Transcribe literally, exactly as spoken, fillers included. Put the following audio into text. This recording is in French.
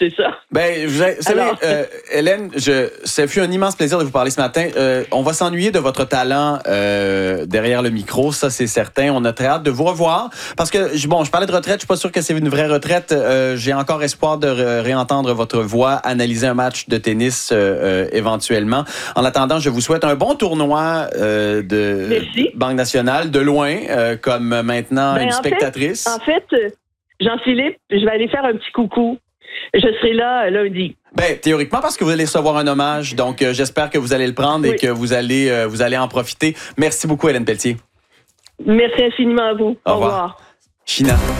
c'est ça. Ben, vous, vous savez, Alors... euh, Hélène, je, ça fut un immense plaisir de vous parler ce matin. Euh, on va s'ennuyer de votre talent euh, derrière le micro, ça c'est certain. On a très hâte de vous revoir parce que, bon, je parlais de retraite, je suis pas sûr que c'est une vraie retraite. Euh, j'ai encore espoir de ré- réentendre votre voix, analyser un match de tennis euh, euh, éventuellement. En attendant, je vous souhaite un bon tournoi euh, de Merci. Banque Nationale, de loin, euh, comme maintenant Ben, une en spectatrice. Fait, en fait, euh, Jean-Philippe, je vais aller faire un petit coucou. Je serai là euh, lundi. Ben, théoriquement, parce que vous allez recevoir un hommage. Donc, euh, j'espère que vous allez le prendre Oui. et que vous allez, euh, vous allez en profiter. Merci beaucoup, Hélène Pelletier. Merci infiniment à vous. Au Au revoir. revoir. China.